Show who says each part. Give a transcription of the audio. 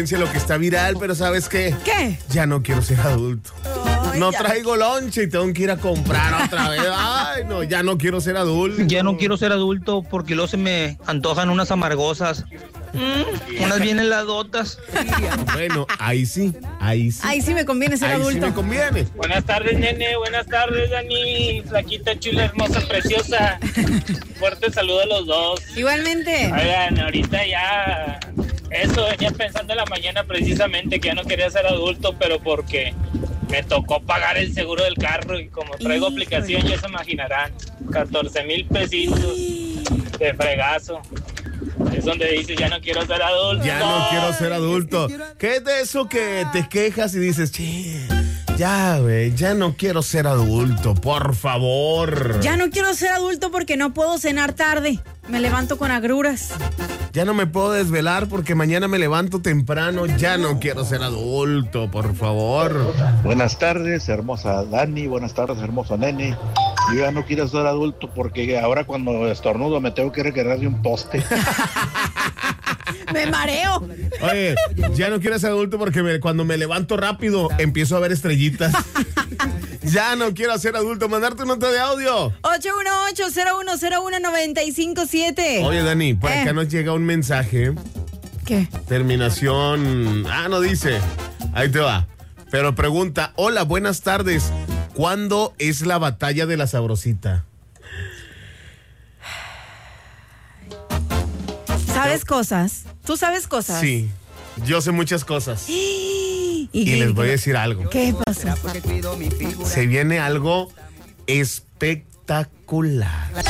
Speaker 1: Lo que está viral, pero ¿sabes qué?
Speaker 2: ¿Qué?
Speaker 1: Ya no quiero ser adulto.
Speaker 2: Ay,
Speaker 1: No
Speaker 2: ya.
Speaker 1: traigo lonche y tengo que ir a comprar otra vez. Ay, no, ya no quiero ser adulto.
Speaker 3: Ya no quiero ser adulto porque luego se me antojan unas amargosas. Unas bien heladotas.
Speaker 1: Bueno, ahí sí.
Speaker 2: Ahí sí me conviene ser
Speaker 1: Ahí sí
Speaker 2: adulto.
Speaker 1: me conviene.
Speaker 4: Buenas tardes, nene. Buenas tardes, Dani. Flaquita, chula, hermosa, preciosa. Fuerte saludo a los dos.
Speaker 2: Igualmente.
Speaker 4: Oigan, ahorita ya... Eso venía pensando en la mañana precisamente, que ya no quería ser adulto, pero porque me tocó pagar el seguro del carro y como traigo
Speaker 2: Híjole.
Speaker 4: aplicación, ya se imaginarán, 14,000 pesitos de fregazo. Es donde dices, ya no quiero ser adulto.
Speaker 1: Ya no quiero ser adulto. ¿Qué es de eso que te quejas y dices, che, ya, güey, ya no quiero ser adulto, por favor?
Speaker 2: Ya no quiero ser adulto porque no puedo cenar tarde. Me levanto con agruras.
Speaker 1: Ya no me puedo desvelar porque mañana me levanto temprano. Ya no quiero ser adulto, por favor.
Speaker 5: Buenas tardes, hermosa Dani. Buenas tardes, hermoso nene. Yo ya no quiero ser adulto porque ahora cuando estornudo me tengo que recargar de un poste.
Speaker 2: Me mareo.
Speaker 1: Oye, ya no quiero ser adulto porque cuando me levanto rápido empiezo a ver estrellitas. Ya no quiero ser adulto. Mandarte una nota de audio.
Speaker 2: 818-0101-957.
Speaker 1: Oye, Dani, por acá nos llega un mensaje.
Speaker 2: ¿Qué?
Speaker 1: Terminación. No dice. Ahí te va. Pero pregunta: hola, buenas tardes. ¿Cuándo es la batalla de la Sabrosita?
Speaker 2: ¿Sabes cosas? ¿Tú sabes cosas?
Speaker 1: Sí, yo sé muchas cosas.
Speaker 2: Y
Speaker 1: les voy a decir algo.
Speaker 2: ¿Qué pasó?
Speaker 1: Se viene algo espectacular.